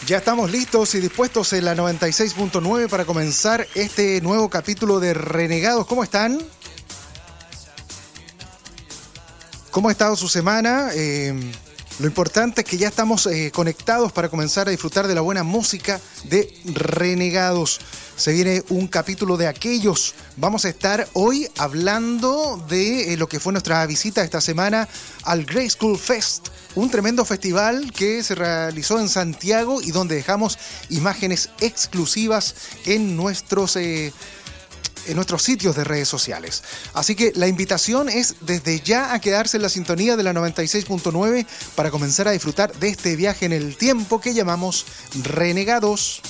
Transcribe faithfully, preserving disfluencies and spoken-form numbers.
Ya estamos listos y dispuestos en la noventa y seis punto nueve para comenzar este nuevo capítulo de Renegados. ¿Cómo están? ¿Cómo ha estado su semana? Eh, lo importante es que ya estamos eh, conectados para comenzar a disfrutar de la buena música de Renegados. Se viene un capítulo de aquellos. Vamos a estar hoy hablando de eh, lo que fue nuestra visita esta semana al Grey School Fest, un tremendo festival que se realizó en Santiago y donde dejamos imágenes exclusivas en nuestros, eh, en nuestros sitios de redes sociales. Así que la invitación es desde ya a quedarse en la sintonía de la noventa y seis punto nueve para comenzar a disfrutar de este viaje en el tiempo que llamamos Renegados.